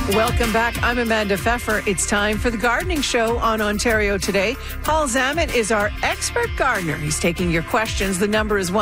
Welcome back. I'm Amanda Pfeffer. It's time for the Gardening Show on Ontario Today. Paul Zammit is our expert gardener. He's taking your questions. The number is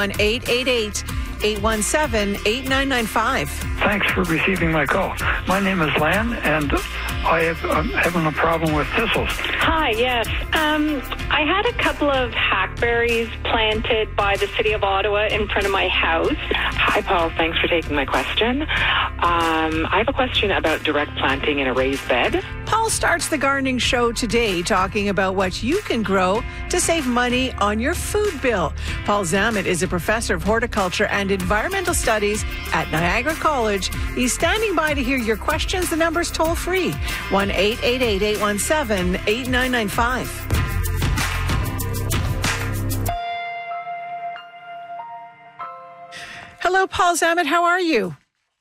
1-888-817-8995. Thanks for receiving my call. My name is Lan, and I'm having a problem with thistles. Hi, yes. I had a couple of hackberries planted by the City of Ottawa in front of my house. Hi, Paul. Thanks for taking my question. I have a question about direct planting in a raised bed. Paul starts the Gardening Show today talking about what you can grow to save money on your food bill. Paul Zammit is a professor of horticulture and environmental studies at Niagara College. He's standing by to hear your questions. The number's toll free, 1-888-817-8995. Hello, Paul Zammit. How are you?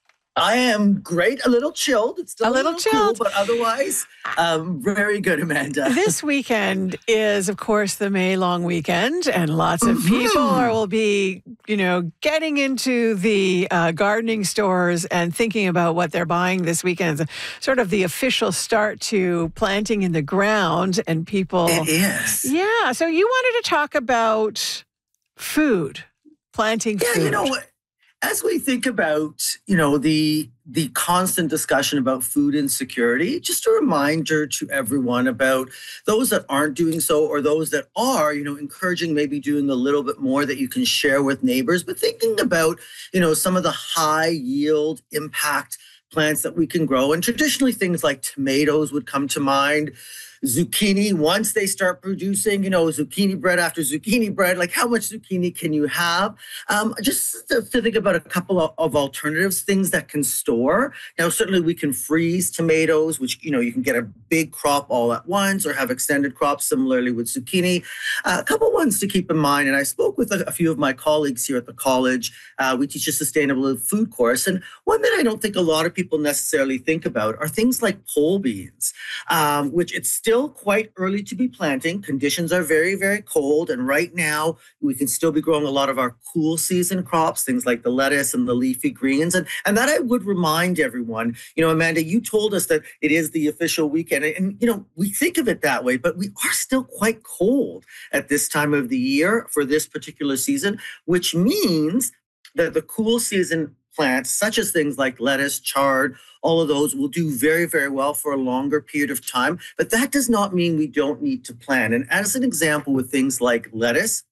I am great. A little chilled. It's still a little chilled, cool, but otherwise, very good, Amanda. This weekend is, of course, the May long weekend, and lots of people will be, getting into the gardening stores and thinking about what they're buying this weekend. It's sort of the official start to planting in the ground, and people. It is. Yeah. So you wanted to talk about food, planting food. Yeah, you know what? As we think about, the constant discussion about food insecurity, just a reminder to everyone about those that aren't doing so or those that are, encouraging maybe doing a little bit more that you can share with neighbors, but thinking about, some of the high yield impact plants that we can grow. And traditionally things like tomatoes would come to mind. Zucchini, once they start producing, zucchini bread after zucchini bread, like how much zucchini can you have? Just to think about a couple of alternatives, things that can store. Now, certainly we can freeze tomatoes, which, you can get a big crop all at once or have extended crops, similarly with zucchini. A couple ones to keep in mind, and I spoke with a few of my colleagues here at the college. We teach a sustainable food course, and one that I don't think a lot of people necessarily think about are things like pole beans, which it's still quite early to be planting. Conditions are very, very cold. And right now, we can still be growing a lot of our cool season crops, things like the lettuce and the leafy greens. And that I would remind everyone, Amanda, you told us that it is the official weekend. And, we think of it that way, but we are still quite cold at this time of the year for this particular season, which means that the cool season plants, such as things like lettuce, chard, all of those will do very, very well for a longer period of time. But that does not mean we don't need to plant. And as an example with things like lettuce,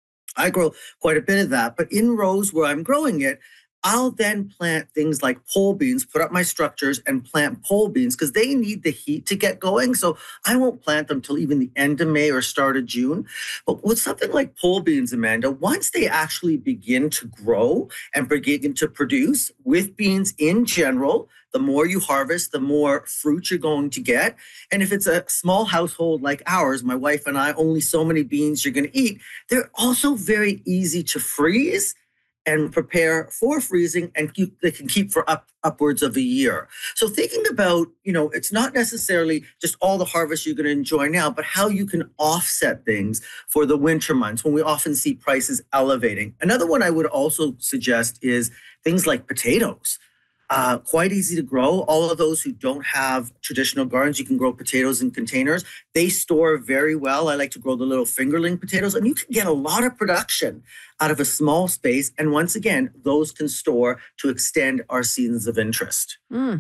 I grow quite a bit of that. But in rows where I'm growing it, I'll then plant things like pole beans, put up my structures and plant pole beans because they need the heat to get going. So I won't plant them till even the end of May or start of June. But with something like pole beans, Amanda, once they actually begin to grow and begin to produce, with beans in general, the more you harvest, the more fruit you're going to get. And if it's a small household like ours, my wife and I, only so many beans you're going to eat, they're also very easy to freeze and prepare for freezing, and they can keep for upwards of a year. So thinking about, it's not necessarily just all the harvest you're going to enjoy now, but how you can offset things for the winter months when we often see prices elevating. Another one I would also suggest is things like potatoes. Quite easy to grow. All of those who don't have traditional gardens, you can grow potatoes in containers. They store very well. I like to grow the little fingerling potatoes, and you can get a lot of production out of a small space. And once again, those can store to extend our seasons of interest.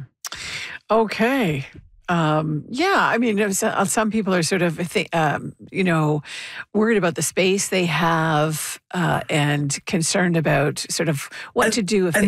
Okay. Some people are sort of, worried about the space they have and concerned about sort of what to do if